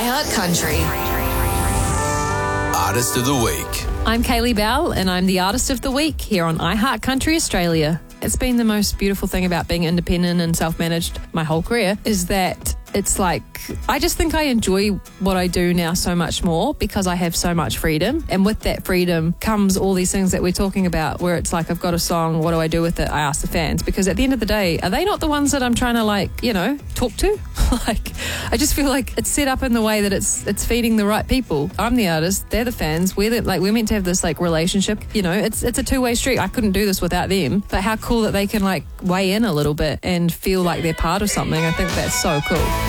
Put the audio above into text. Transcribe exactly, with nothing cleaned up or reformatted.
iHeart Country. Artist of the Week. I'm Kaylee Bell, and I'm the Artist of the Week here on iHeart Country Australia. It's been the most beautiful thing about being independent and self-managed my whole career is that it's like, I just think I enjoy what I do now so much more because I have so much freedom. And with that freedom comes all these things that we're talking about where it's like, I've got a song, what do I do with it? I ask the fans, because at the end of the day, are they not the ones that I'm trying to like, you know, talk to? Like, I just feel like it's set up in the way that it's it's feeding the right people. I'm the artist, they're the fans. We're the, like we're meant to have this like relationship. You know, it's it's a two-way street. I couldn't do this without them. But how cool that they can like weigh in a little bit and feel like they're part of something. I think that's so cool.